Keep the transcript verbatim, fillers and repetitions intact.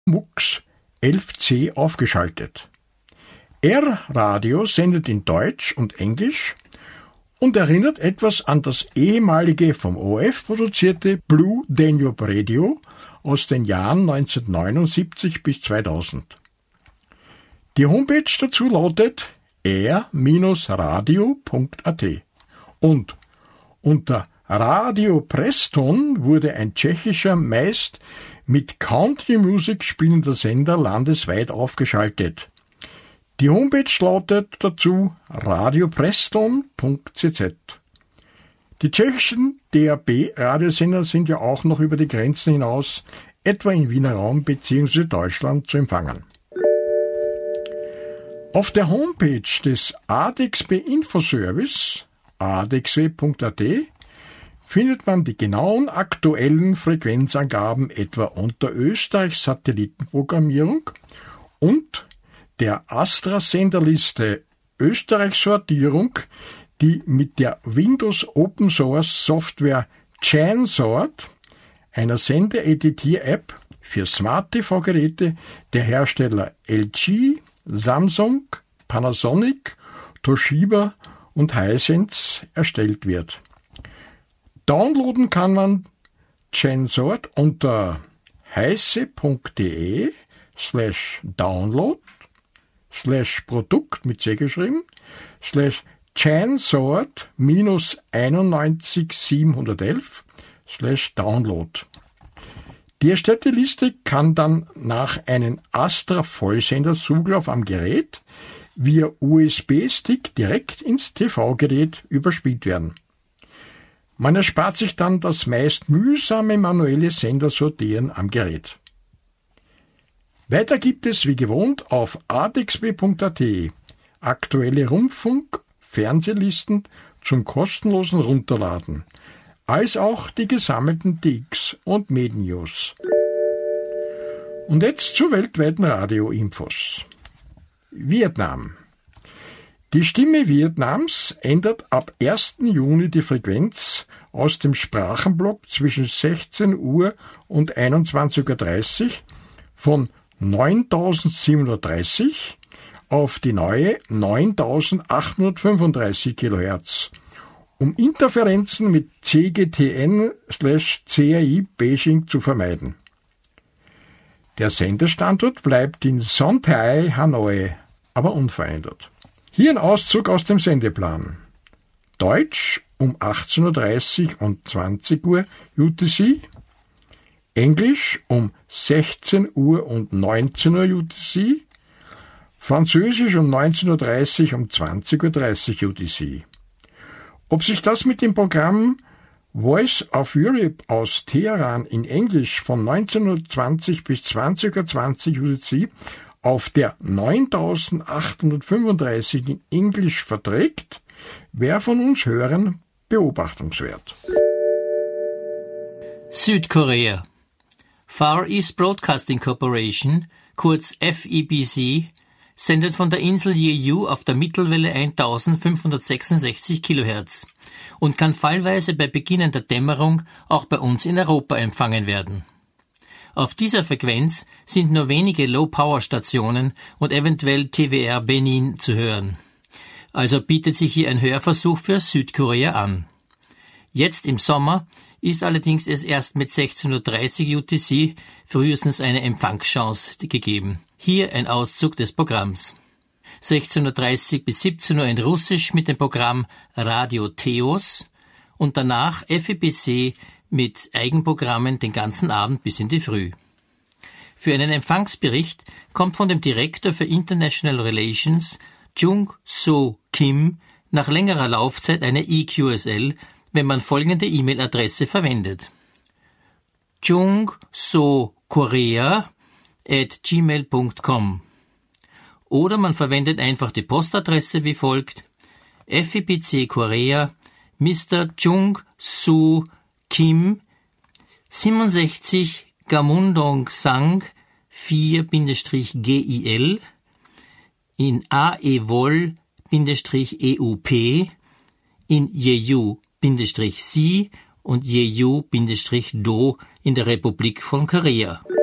MUX elf C aufgeschaltet. R-Radio sendet in Deutsch und Englisch und erinnert etwas an das ehemalige vom O R F produzierte Blue Danube Radio aus den Jahren neunzehnhundertneunundsiebzig bis zweitausend. Die Homepage dazu lautet r radio punkt a t und unter Radio Preston wurde ein tschechischer, meist mit Country Music spielender Sender landesweit aufgeschaltet. Die Homepage lautet dazu radiopreston punkt c z. Die tschechischen D A B-Radiosender sind ja auch noch über die Grenzen hinaus, etwa im Wiener Raum bzw. Deutschland, zu empfangen. Auf der Homepage des A D X B Infoservice, a d x w punkt a t, findet man die genauen aktuellen Frequenzangaben etwa unter Österreichs Satellitenprogrammierung und der Astra-Senderliste Österreich-Sortierung, die mit der Windows Open Source Software Chansort, einer Sendeeditier-App für Smart-T V-Geräte der Hersteller L G, Samsung, Panasonic, Toshiba und Hisense erstellt wird. Downloaden kann man Chansort unter heise.de slash download slash Produkt mit C geschrieben, slash Chansort minus einundneunzig siebenhundertelf slash Download. Die erstellte Liste kann dann nach einem Astra-Vollsender-Zuglauf am Gerät via U S B-Stick direkt ins T V-Gerät überspielt werden. Man erspart sich dann das meist mühsame manuelle Sendersortieren am Gerät. Weiter gibt es wie gewohnt auf a d x b punkt a t aktuelle Rundfunk-, Fernsehlisten zum kostenlosen Runterladen, als auch die gesammelten D X- und Med-News. Und jetzt zu weltweiten Radioinfos. Vietnam. Die Stimme Vietnams ändert ab ersten Juni die Frequenz aus dem Sprachenblock zwischen sechzehn Uhr und einundzwanzig Uhr dreißig von neuntausendsiebenhundertdreißig auf die neue neuntausendachthundertfünfunddreißig Kilohertz, um Interferenzen mit C G T N slash C R I Beijing zu vermeiden. Der Sendestandort bleibt in Son Tay, Hanoi, aber unverändert. Hier ein Auszug aus dem Sendeplan. Deutsch um achtzehn Uhr dreißig und zwanzig Uhr U T C, Englisch um sechzehn Uhr und neunzehn Uhr U T C, Französisch um neunzehn Uhr dreißig und zwanzig Uhr dreißig U T C. Ob sich das mit dem Programm Voice of Europe aus Teheran in Englisch von neunzehn Uhr zwanzig bis zwanzig Uhr zwanzig U T C auf der neuntausendachthundertfünfunddreißig in Englisch verträgt, wäre von uns Hörern beobachtungswert. Südkorea. Far East Broadcasting Corporation, kurz F E B C, sendet von der Insel Jeju auf der Mittelwelle eintausendfünfhundertsechsundsechzig Kilohertz und kann fallweise bei beginnender Dämmerung auch bei uns in Europa empfangen werden. Auf dieser Frequenz sind nur wenige Low-Power-Stationen und eventuell T W R Benin zu hören. Also bietet sich hier ein Hörversuch für Südkorea an. Jetzt im Sommer ist allerdings es erst mit sechzehn Uhr dreißig U T C frühestens eine Empfangschance gegeben. Hier ein Auszug des Programms. sechzehn Uhr dreißig bis siebzehn Uhr in Russisch mit dem Programm Radio Theos und danach F E B C mit Eigenprogrammen den ganzen Abend bis in die Früh. Für einen Empfangsbericht kommt von dem Direktor für International Relations Jung So Kim nach längerer Laufzeit eine E Q S L, wenn man folgende E-Mail-Adresse verwendet: jung so korea at gmail punkt com. Oder man verwendet einfach die Postadresse wie folgt: F E B C Korea, Mister Jung So Kim, siebenundsechzig Gamundong Sang vier G I L in A E W O L-E U P in Jeju-Si und Jeju-Do in der Republik von Korea.